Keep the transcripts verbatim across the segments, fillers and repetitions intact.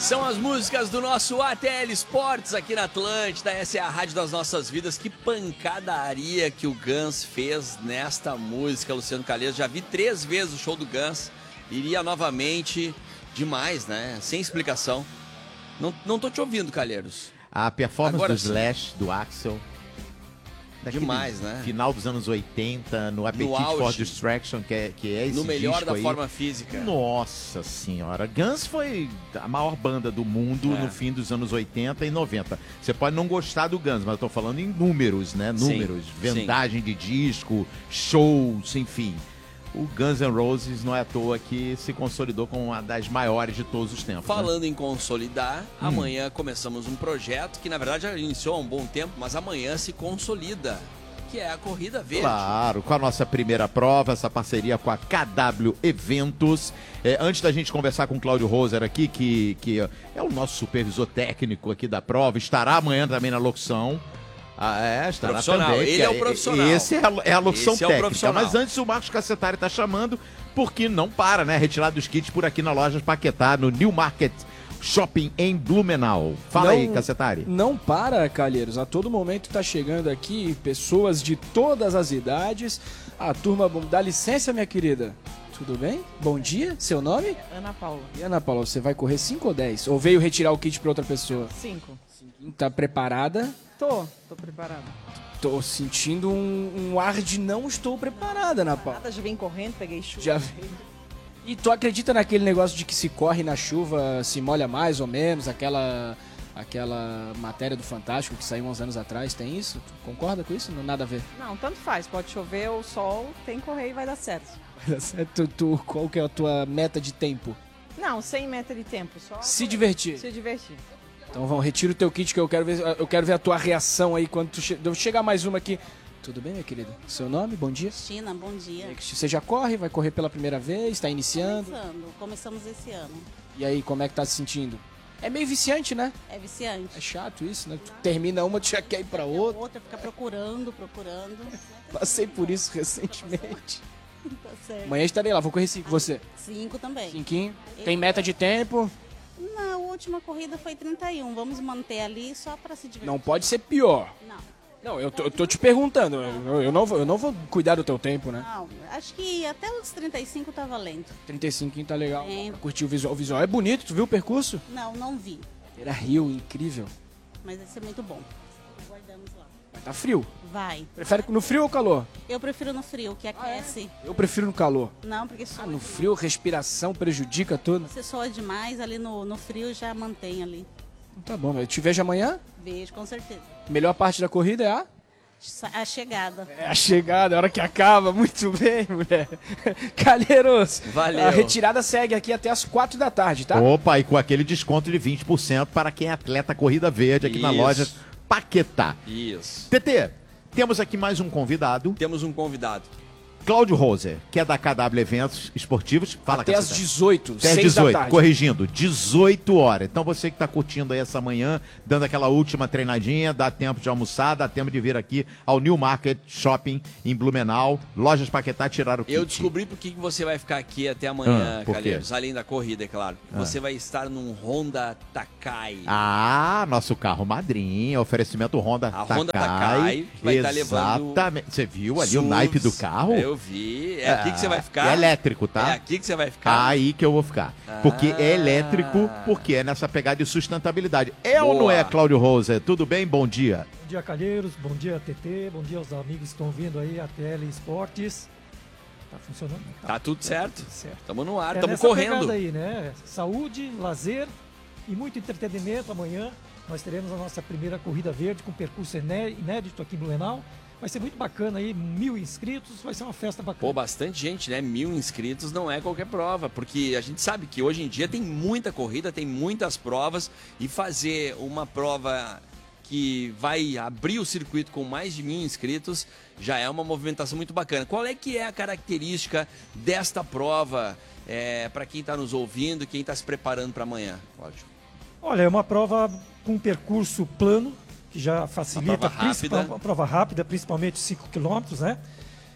São as músicas do nosso A T L Esportes aqui na Atlântida. Essa é a rádio das nossas vidas. Que pancadaria que o Guns fez nesta música, Luciano Calheiros. Já vi três vezes o show do Guns. Iria novamente. Demais, né? Sem explicação. Não, não tô te ouvindo, Calheiros. A performance Agora do sim. Slash, do Axl. Demais, né? Final dos anos oitenta, no Appetite auge. for Destruction, que é, que é esse No melhor disco da aí. forma física. Nossa senhora, Guns foi a maior banda do mundo É. no fim dos anos oitenta e noventa. Você pode não gostar do Guns, mas eu tô falando em números, né? Números, Sim, vendagem de disco, shows, enfim. O Guns N' Roses não é à toa que se consolidou como uma das maiores de todos os tempos. Falando né? em consolidar, Hum. amanhã começamos um projeto que na verdade já iniciou há um bom tempo, mas amanhã se consolida, que é a Corrida Verde. Claro, com a nossa primeira prova, essa parceria com a K W Eventos. É, antes da gente conversar com o Cláudio Roser aqui, que, que é o nosso supervisor técnico aqui da prova, estará amanhã também na locução. Ah, é, estará Profissional, também. ele que é o profissional. Esse é a, é a locução Esse é o técnica. profissional. Mas antes o Marcos Cacetari está chamando, porque não para, né? Retirada dos kits por aqui na loja Paquetá, no New Market Shopping em Blumenau. Fala Não- aí, Cacetari. Não para, Calheiros. A todo momento tá chegando aqui pessoas de todas as idades. A turma, bom, dá licença, minha querida. Tudo bem? Bom dia. Seu nome? Ana Paula. E Ana Paula, você vai correr cinco ou dez? Ou veio retirar o kit para outra pessoa? Cinco. Tá preparada? Tô, tô preparada. Tô sentindo um, um ar de não estou preparada, Ana Paula. Nada, já vim correndo, peguei chuva. Já veio. E tu acredita naquele negócio de que se corre na chuva, se molha mais ou menos? Aquela, aquela matéria do Fantástico que saiu uns anos atrás, tem isso? Tu concorda com isso? Não nada a ver. Não, tanto faz. Pode chover ou sol, tem que correr e vai dar certo. Tu, tu, qual que é a tua meta de tempo? Não, sem meta de tempo, só Se correr. divertir. Se divertir. Então vamos, retira o teu kit que eu quero ver, eu quero ver a tua reação aí quando tu che... Devo chegar mais uma aqui. Tudo bem, minha querida? Seu nome? Bom dia. Cristina, bom dia. Você já corre? Vai correr pela primeira vez? Está iniciando? Começando, começamos esse ano. E aí, como é que tá se sentindo? É meio viciante, né? É viciante. É chato isso, né? Tu termina uma, tu já quer ir pra outra. Outra fica procurando, procurando. Passei por isso recentemente. Tá certo. Amanhã estarei lá, vou correr cinco. Você? Cinco também. Cinquinho. Tem meta de tempo? Na última corrida foi trinta e um. Vamos manter ali só pra se divertir. Não pode ser pior. Não. Não, eu tô, eu tô te perguntando. Eu, eu não vou, eu não vou cuidar do teu tempo, né? Não, acho que até os trinta e cinco tá valendo. trinta e cinco tá legal. Tem. Pra curtir o visual. O visual é bonito, tu viu o percurso? Não, não vi. Era Rio, incrível. Mas vai ser muito bom. Aguardamos lá. Mas tá frio. Vai. Prefere no frio ou calor? Eu prefiro no frio, que aquece. Eu prefiro no calor. Não, porque soa. Ah, no frio, respiração prejudica tudo. Você soa demais, ali no, no frio já mantém ali. Tá bom, eu te vejo amanhã. Vejo, com certeza. Melhor parte da corrida é a... A chegada. É a chegada, a hora que acaba. Muito bem, mulher. Calheiros. Valeu. A retirada segue aqui até as quatro da tarde, tá? Opa, e com aquele desconto de vinte por cento para quem é atleta Corrida Verde aqui na Isso. loja Paquetá. Isso. T T, temos aqui mais um convidado, Temos um convidado. Cláudio Roser, que é da K W Eventos Esportivos. Fala, Até às Cacetari. dezoito, Até às seis da dezoito, tarde. corrigindo, dezoito horas. Então você que está curtindo aí essa manhã, dando aquela última treinadinha, dá tempo de almoçar, dá tempo de vir aqui ao New Market Shopping em Blumenau, Lojas Paquetá, tirar o kit. Eu descobri por que que você vai ficar aqui até amanhã, Ah, por quê? Calheiros. Além da corrida, é claro. Ah. Você vai estar num Honda Takai. Ah, nosso carro madrinha, oferecimento Honda A Takai. Honda Takai vai estar levando Exatamente. Você viu ali o S U Vs. naipe do carro? Eu vi. É aqui que você vai ficar? É elétrico, tá? É aqui que você vai ficar? Aí que eu vou ficar. Porque Ah. é elétrico, porque é nessa pegada de sustentabilidade. É ou não Boa. é, Cláudio Roser? Tudo bem? Bom dia. Bom dia, Calheiros. Bom dia, T T. Bom dia aos amigos que estão vindo aí, a T L Esportes. Tá funcionando? Tá tudo certo. Tudo certo. Tamo no ar, É tamo nessa correndo. pegada aí, né? Saúde, lazer e muito entretenimento. Amanhã nós teremos a nossa primeira corrida verde com percurso iné- inédito aqui em Blumenau. Vai ser muito bacana aí, mil inscritos, vai ser uma festa bacana. Pô, bastante gente, né? Mil inscritos não é qualquer prova, porque a gente sabe que hoje em dia tem muita corrida, tem muitas provas, e fazer uma prova que vai abrir o circuito com mais de mil inscritos já é uma movimentação muito bacana. Qual é que é a característica desta prova é, para quem está nos ouvindo, quem está se preparando para amanhã, Cláudio? Olha, é uma prova com percurso plano, que já facilita, Uma prova rápida. principal- uma prova rápida, principalmente cinco quilômetros, né?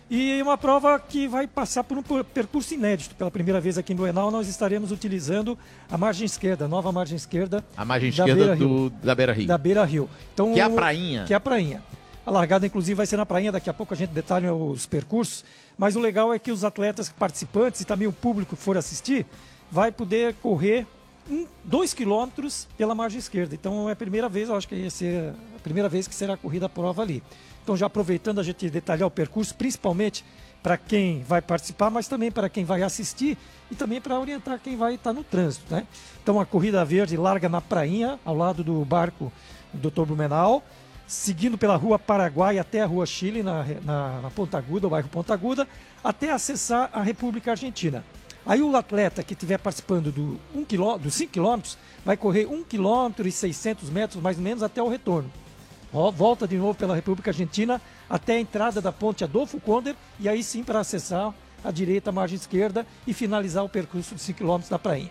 E uma prova que vai passar por um percurso inédito. Pela primeira vez aqui em Blumenau, nós estaremos utilizando a margem esquerda, a nova margem esquerda. A margem da esquerda Beira-Rio. do, da Beira Rio. Da Beira Rio. Então, Que é a prainha. Que é a prainha. A largada, inclusive, vai ser na prainha. Daqui a pouco a gente detalha os percursos. Mas o legal é que os atletas participantes e também o público que for assistir vai poder correr um, dois quilômetros pela margem esquerda. Então é a primeira vez, eu acho que ia ser a primeira vez que será corrida a prova ali. Então, já aproveitando a gente detalhar o percurso, principalmente para quem vai participar, mas também para quem vai assistir e também para orientar quem vai estar no trânsito, né? Então, a Corrida Verde larga na prainha, ao lado do barco do doutor Blumenau, seguindo pela Rua Paraguai até a Rua Chile, na, na, na Ponta Aguda, o bairro Ponta Aguda, até acessar a República Argentina. Aí o atleta que estiver participando do um quilô, dos cinco quilômetros vai correr um quilômetro e seiscentos metros, mais ou menos, até o retorno. Volta de novo pela República Argentina até a entrada da ponte Adolfo Konder e aí sim para acessar a direita, a margem esquerda e finalizar o percurso de cinco quilômetros da prainha.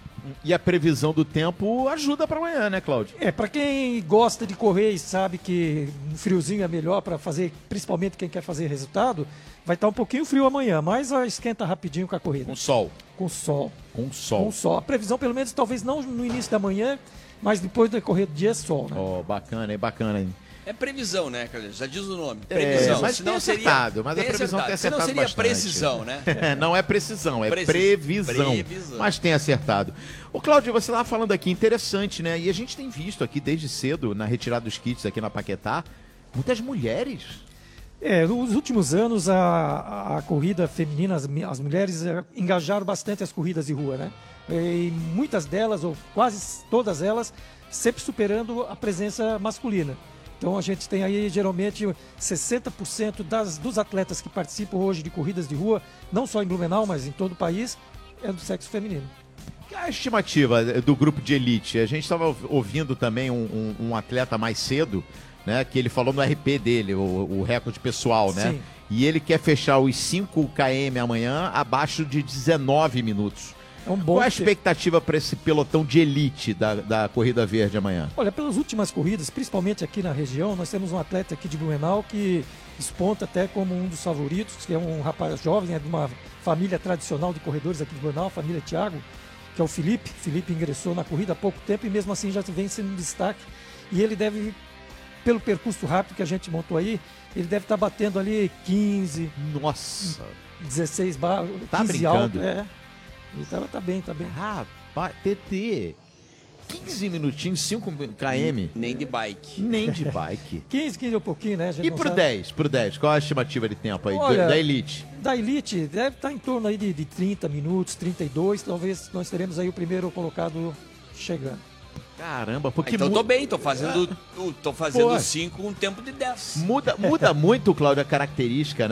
E a previsão do tempo ajuda para amanhã, né, Cláudio? É, para quem gosta de correr e sabe que um friozinho é melhor para fazer, principalmente quem quer fazer resultado, vai estar um pouquinho frio amanhã, mas esquenta rapidinho com a corrida. Com sol. Com sol. Com sol. Com sol. A previsão, pelo menos, talvez não no início da manhã, mas depois do decorrer do dia é sol, né? Ó, oh, bacana, hein? Bacana, hein? É previsão, né, Carlinhos? Já diz o nome. É, Previsão. mas Senão tem seria acertado, mas a previsão tem acertado Senão seria bastante. precisão, né? Não é precisão, é Precis- previsão, previsão. Mas tem acertado. Ô, Cláudio, você estava falando aqui, interessante, né? E a gente tem visto aqui desde cedo, na retirada dos kits aqui na Paquetá, muitas mulheres. É, nos últimos anos a, a, a corrida feminina, as, as mulheres eh, engajaram bastante as corridas de rua, né? E muitas delas, ou quase todas elas, sempre superando a presença masculina. Então a gente tem aí geralmente sessenta por cento das, dos atletas que participam hoje de corridas de rua, não só em Blumenau, mas em todo o país, é do sexo feminino. A estimativa do grupo de elite, a gente estava ouvindo também um, um, um atleta mais cedo, né, que ele falou no R P dele, o, o recorde pessoal, né? Sim. E ele quer fechar os cinco quilômetros amanhã abaixo de dezenove minutos. É um bom Qual a tempo. expectativa para esse pelotão de elite da, da Corrida Verde amanhã? Olha, pelas últimas corridas, principalmente aqui na região, nós temos um atleta aqui de Blumenau que desponta até como um dos favoritos, que é um rapaz jovem, é de uma família tradicional de corredores aqui de Blumenau, a família Thiago, que é o Felipe. Felipe ingressou na corrida há pouco tempo e mesmo assim já vem sendo um destaque. E ele deve, pelo percurso rápido que a gente montou aí, ele deve estar batendo ali quinze, Nossa! dezesseis barras, Tá quinze brincando? alto. É. Ele tá, tá bem, tá bem. Rapaz, T T, quinze minutinhos, cinco quilômetros, Nem de bike. nem de bike. quinze, quinze é um pouquinho, né? A gente E não pro sabe. dez, pro dez, qual a estimativa de tempo aí, do- Olha, da elite? Da Elite, deve estar em torno aí de, de trinta minutos, trinta e dois, talvez nós teremos aí o primeiro colocado chegando. Caramba, porque Então mu- tô bem, tô fazendo o- tô fazendo Pô. cinco com um tempo de dez. muda, muda muito, Cláudio, a característica, né,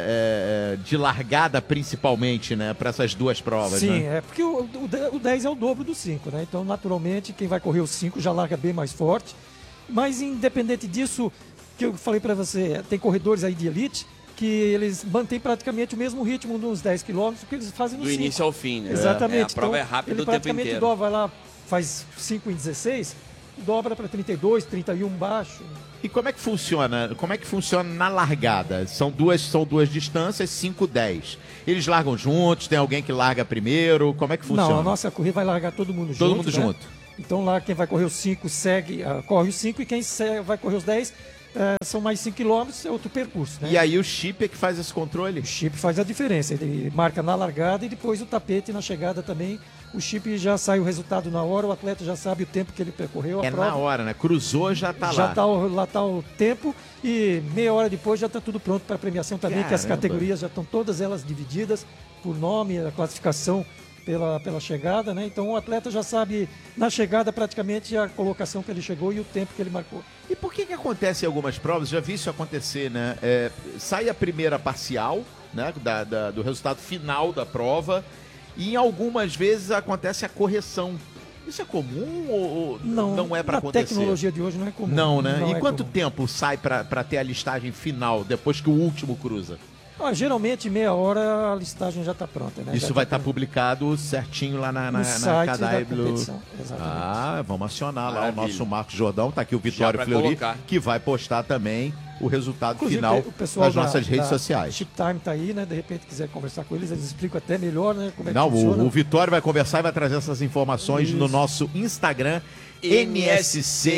é, é, de largada principalmente, né, para essas duas provas, Sim, né? é porque o, o, de- o dez é o dobro do cinco, né? Então, naturalmente, quem vai correr o cinco já larga bem mais forte. Mas, independente disso, que eu falei para você, tem corredores aí de elite que eles mantêm praticamente o mesmo ritmo nos dez quilômetros que eles fazem no Do cinco. início ao fim, né? Exatamente. É, a prova Então, é rápida ele o tempo praticamente inteiro. dobra lá, faz cinco em dezesseis, dobra para trinta e dois, trinta e um baixo. E como é que funciona? Como é que funciona na largada? São duas, são duas distâncias, cinco, dez. Eles largam juntos, tem alguém que larga primeiro, como é que funciona? Não, a nossa corrida vai largar todo mundo junto. Todo mundo né? junto. Então lá quem vai correr os cinco segue, ah, corre os cinco e quem se- vai correr os dez eh, são mais cinco quilômetros, é outro percurso. Né? E aí o chip é que faz esse controle? O chip faz a diferença, ele marca na largada e depois o tapete na chegada também. O chip já sai o resultado na hora, o atleta já sabe o tempo que ele percorreu. A É prova, na hora, né? Cruzou, já tá já lá. tá o, lá está o tempo e meia hora depois já está tudo pronto para a premiação também, que as Caramba. categorias já estão todas elas divididas por nome, a classificação pela, pela chegada, né? Então o atleta já sabe na chegada praticamente a colocação que ele chegou e o tempo que ele marcou. E por que que acontece em algumas provas? Já vi isso acontecer, né? É, sai a primeira parcial, né? Da, da- do resultado final da prova, e em algumas vezes acontece a correção. Isso é comum ou ou Não, não é para na acontecer? tecnologia de hoje não é comum. Não, né? Não e é quanto comum. tempo sai para ter a listagem final, depois que o último cruza? Ah, geralmente meia hora a listagem já está pronta, né? Isso Já vai tá estar publicado certinho lá na, na, no na site da Cadablo. competição. Exatamente. Ah, vamos acionar lá o Maravilha. nosso Marcos Jordão, tá aqui o Vitório pra Fleury, colocar. que vai postar também o resultado Inclusive, final o pessoal nas da- nossas redes da sociais. Chiptime tá aí, né? De repente quiser conversar com eles, eles explicam até melhor, né? Como é Não, que funciona. o, o Vitório vai conversar e vai trazer essas informações no Isso. nosso Instagram, M S C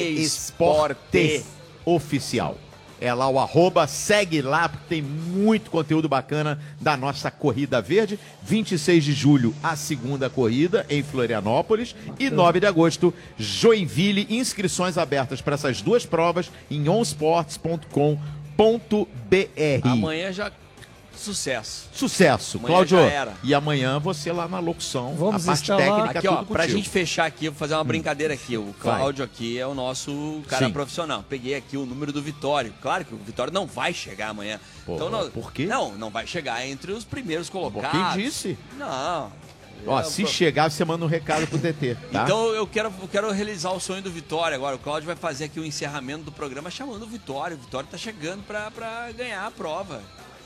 Esporte Oficial. É lá o arroba, segue lá, porque tem muito conteúdo bacana da nossa Corrida Verde. vinte e seis de julho, a segunda corrida em Florianópolis. E nove de agosto, Joinville. Inscrições abertas para essas duas provas em on sports ponto com ponto b r. Amanhã já sucesso. Sucesso, Amanhã Cláudio. já era. E amanhã você lá na locução. Vamos a parte instalar- técnica Aqui, é ó, tudo pra contigo. gente fechar aqui, eu vou fazer uma brincadeira aqui. O Cláudio aqui é o nosso cara Sim. profissional. Peguei aqui o número do Vitório. Claro que o Vitório não vai chegar amanhã. Pô, então, não, por quê? Não, não vai chegar entre os primeiros colocados. Quem disse? Não. Ó, Eu- se chegar, você manda um recado pro T T, tá? Então eu quero, eu quero realizar o sonho do Vitória agora. O Cláudio vai fazer aqui o encerramento do programa chamando o Vitória. O Vitória tá chegando pra, pra ganhar a prova.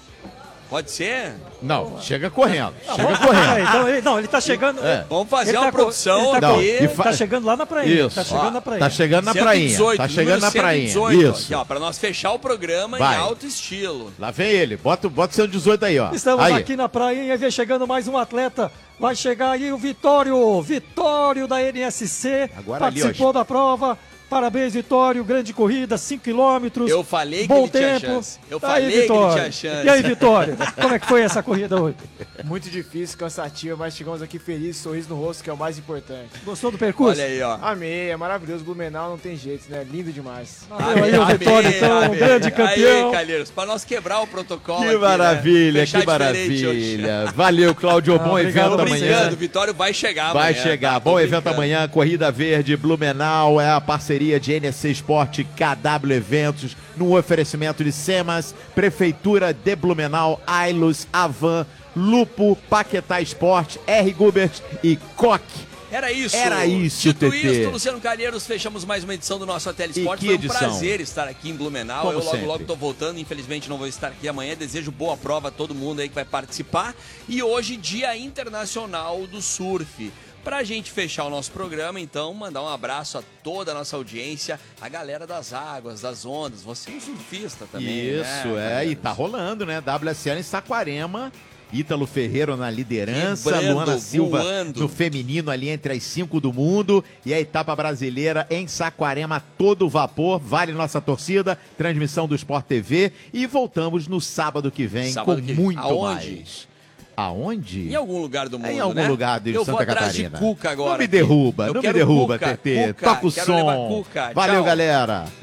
Pode ser? Não, chega correndo. Ah, Chega vamos- correndo. É, então, ele, não, ele tá chegando. É. Vamos fazer ele uma tá co- produção ele tá Não, co- aqui. e Ele fa- tá chegando lá na prainha. Isso. Tá chegando Ó, na prainha. Tá chegando na cento e prainha. dezoito, Tá chegando na número prainha. cento e dezoito, Isso. Aqui, ó, pra nós fechar o programa Vai. em alto estilo. Lá vem ele. Bota, bota o cento e dezoito aí, ó. Estamos aí. aqui na prainha e vem chegando mais um atleta. Vai chegar aí o Vitório. Vitório da N S C. Agora ali, ó. Participou da prova. Parabéns, Vitório. Grande corrida, cinco quilômetros. Eu falei que Bom ele tinha tempo. chance. Eu Tá aí, falei que ele Vitório. tinha chance. E aí, Vitório? Como é que foi essa corrida hoje? Muito difícil, cansativo, mas chegamos aqui felizes, sorriso no rosto, que é o mais importante. Gostou do percurso? Olha aí, ó. Amei, é maravilhoso, Blumenau não tem jeito, né? Lindo demais. Valeu aí o Vitório, então, um grande campeão. Aí, Calheiros, pra nós quebrar o protocolo Que aqui, maravilha, né? Fechar que diferente hoje. maravilha. Valeu, Cláudio. Bom Ah, obrigado evento a Tô você. amanhã. brincando, o Vitório vai chegar Vai amanhã, chegar. tá? Tô Bom evento brincando. amanhã. Corrida Verde, Blumenau. É a parceria de N S C Esporte, K W Eventos, no oferecimento de SEMAS, Prefeitura de Blumenau, Ailus, Avan, Lupo, Paquetá Esporte, R. Gubert e Coque. Era isso. Era isso, Dito T T. isso, Luciano Calheiros, fechamos mais uma edição do nosso Hotel Esporte. que Foi um edição? prazer estar aqui em Blumenau. Como Eu logo, sempre. logo tô voltando. Infelizmente não vou estar aqui amanhã. Desejo boa prova a todo mundo aí que vai participar. E hoje, Dia Internacional do Surf. Pra gente fechar o nosso programa, então, mandar um abraço a toda a nossa audiência, a galera das águas, das ondas. Você é um surfista também, Isso, né, é. E Calheiros? tá rolando, né? W S L em Saquarema. Ítalo Ferreira na liderança, Quebrando, Luana Silva voando. no feminino ali entre as cinco do mundo e a etapa brasileira em Saquarema, todo vapor, vale nossa torcida, transmissão do Sport T V e voltamos no sábado que vem Sábado com que- muito aonde? mais. Aonde? Em algum lugar do mundo, Em algum né? lugar de Eu Santa vou atrás Catarina. de Cuca agora. Não me aqui. derruba, Eu não me quero derruba, Cuca, T T. Cuca, Toca o quero levar som. Cuca. Valeu, Tchau. galera.